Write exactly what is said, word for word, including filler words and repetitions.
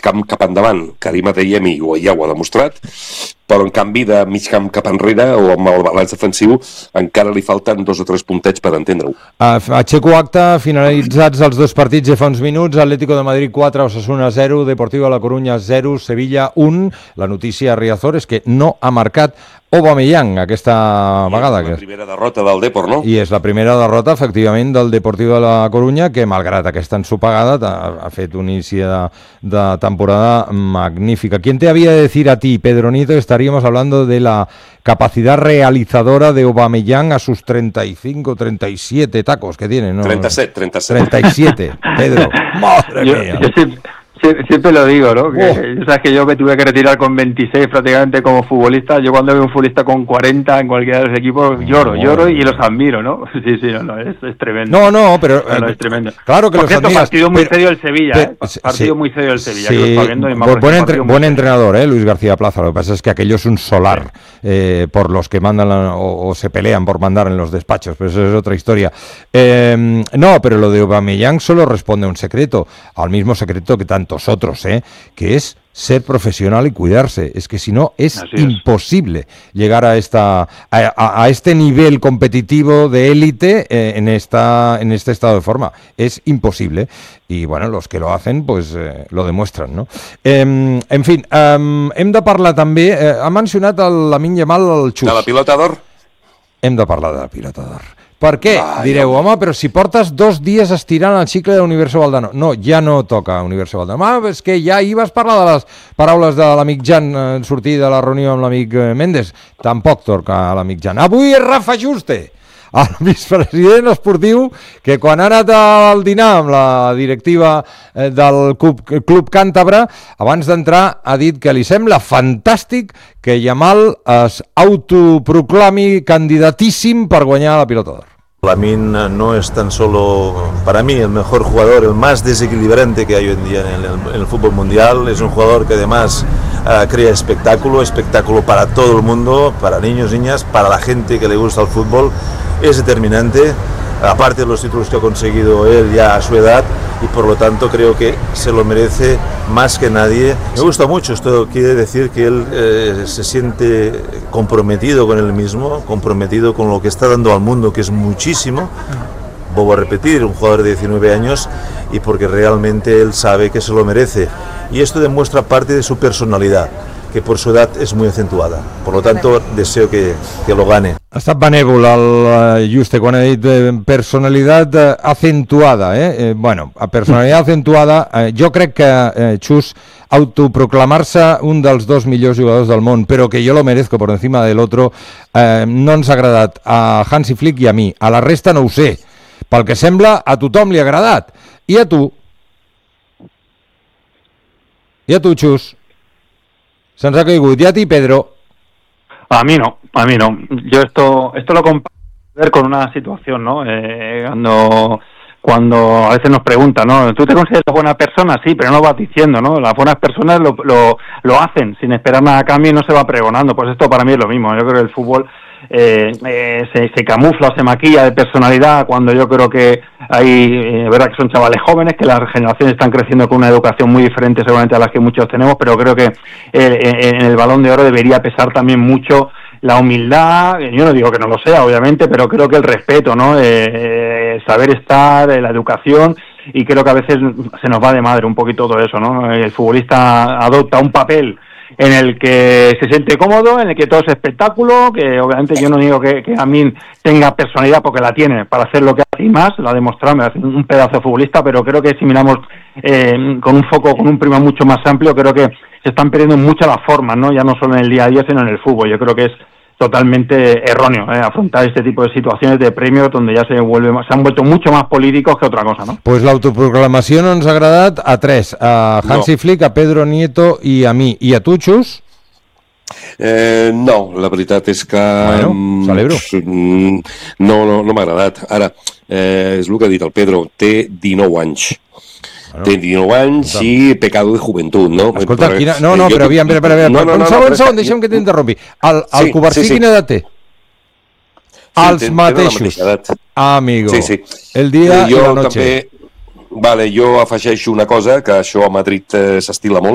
camp cap endavant. Karim Adeyemi ja ho ha demostrat, però en canvi de mig camp cap enrere o amb el balanç defensiu encara li falten dos o tres puntets per entendre-ho. Uh, aixeco acte, finalitzats els dos partits de fa uns minuts, Atlético de Madrid quatre, Osasuna zero, Deportivo La Coruña zero, Sevilla un. La notícia a Riazor és que no ha marcat Aubameyang aquesta vegada. És la primera derrota del Depor, no? I és la primera derrota, efectivament, del Deportivo de La Coruña, que malgrat aquesta ensopegada ha, ha fet un inici de, de temporada magnífica. ¿Quién te había de decir a ti, Pedro Nieto, estaríamos hablando de la capacidad realizadora de Aubameyang a sus treinta y cinco, treinta y siete tacos que tiene, ¿no? treinta y siete, treinta y siete. treinta y siete, Pedro. Madre yo, mía. Yo siempre, siempre lo digo, ¿no? Que, oh. Sabes que yo me tuve que retirar con veintiséis prácticamente como futbolista. Yo cuando veo un futbolista con cuarenta en cualquiera de los equipos lloro, oh. lloro y los admiro, ¿no? Sí, sí, no, no, es, es tremendo. No, no, pero no, no, es tremendo. Claro que Por los cierto, admiras, partido muy pero, serio el Sevilla, pero, ¿eh? Partido sí, muy serio el Sevilla. Sí, que lo está viendo y buen, buen, entre, buen entrenador, ¿eh? Luis García Plaza. Lo que pasa es que aquello es un solar eh, por los que mandan la, o, o se pelean por mandar en los despachos, pero eso es otra historia. Eh, no, pero lo de Aubameyang solo responde a un secreto, al mismo secreto que tantos otros, ¿eh? Que es ser profesional y cuidarse. Es que si no es, es imposible llegar a esta a, a, a este nivel competitivo de élite eh, en esta en este estado de forma. És impossible. I bueno, los que lo hacen pues eh, lo demuestran, no? Eh, en fin, eh, hem de parlar també, eh, ha mencionat el Lamine Yamal, el Xus. De la pilota d'or? Hem de parlar de la pilota d'or. Per què? Ah, Direu, ja... home, però si portes dos dies estirant el xicle d'Universo Valdano. No, ja no toca Universo Valdano. Ah, és que ja ahir vas parlar de les paraules de l'amic Jan en sortir de la reunió amb l'amic Méndez. Tampoc toca a l'amic Jan. Avui és Rafa Juste, el vicepresident esportiu, que quan ha anat al dinar amb la directiva del Club, Club Càntabre, abans d'entrar ha dit que li sembla fantàstic que Yamal es autoproclami candidatíssim per guanyar la pilota d'or. Lamine no es tan solo, para mí, el mejor jugador, el más desequilibrante que hay hoy en día en el, en el fútbol mundial. Es un jugador que además uh, crea espectáculo, espectáculo para todo el mundo, para niños, niñas, para la gente que le gusta el fútbol. Es determinante, aparte de los títulos que ha conseguido él ya a su edad, y por lo tanto creo que se lo merece más que nadie. Me gusta mucho, esto quiere decir que él eh, se siente comprometido con él mismo, comprometido con lo que está dando al mundo, que es muchísimo. Vuelvo a repetir, un jugador de diecinueve años, y porque realmente él sabe que se lo merece. Y esto demuestra parte de su personalidad, que por su edad es muy acentuada. Por lo tanto, deseo que, que lo gane. Ha estat benèvol el Juste quan ha dit eh, personalitat eh, acentuada. Eh? Eh, bueno, a personalitat acentuada, eh, jo crec que eh, Xus autoproclamar-se un dels dos millors jugadors del món, però que jo lo merezco por encima del otro, eh, no ens ha agradat a Hansi Flick i a mi. A la resta no ho sé. Pel que sembla, a tothom li ha agradat. I a tu? I a tu, Xus? Se'ns ha caigut. I a ti, Pedro? A mí no, a mí no. Yo esto esto lo comparo con una situación, ¿no? Eh, cuando cuando a veces nos preguntan, ¿no? ¿Tú te consideras buena persona? Sí, pero no lo vas diciendo, ¿no? Las buenas personas lo, lo, lo hacen sin esperar nada a cambio y no se va pregonando. Pues esto para mí es lo mismo. Yo creo que el fútbol eh, eh, se, se camufla o se maquilla de personalidad cuando yo creo que hay, eh, verdad que son chavales jóvenes, que las generaciones están creciendo con una educación muy diferente seguramente a las que muchos tenemos, pero creo que eh, en el Balón de Oro debería pesar también mucho la humildad. Yo no digo que no lo sea, obviamente, pero creo que el respeto, ¿no? Eh, saber estar, eh, la educación, y creo que a veces se nos va de madre un poquito todo eso, ¿no? El futbolista adopta un papel en el que se siente cómodo, en el que todo es espectáculo, que obviamente yo no digo que, que Amin tenga personalidad, porque la tiene para hacer lo que hace y más, lo ha demostrado, me hace un pedazo de futbolista, pero creo que si miramos eh, con un foco, con un prisma mucho más amplio, creo que se están perdiendo mucho las formas, ¿no? Ya no solo en el día a día, sino en el fútbol. Yo creo que es totalmente erróneo ¿eh? afrontar este tipo de situaciones de premios donde ya se vuelve se han vuelto mucho más políticos que otra cosa, ¿no? Pues l'autoproclamació no ens ha agradat a tres, a Hansi no. Flick, a Pedro Nieto i a mi. I a tu, Xus? Eh, no, la veritat és que... Bueno, celebro. No, no, no m'ha agradat. Ara, eh, és el que ha dit el Pedro, té dinou anys. Bueno, té dinou anys i pecado de joventut, no? Escolta, quina... no, no, però aviam, espera, espera, no, no, un segon, un segon, deixa'm que t'interrompi. El, el Covarsí sí, sí. Quina edat té? Sí, els mateixos. Amigo. Sí, sí. El dia jo i la noche. També, vale, jo afegeixo una cosa, que això a Madrid eh, s'estila molt,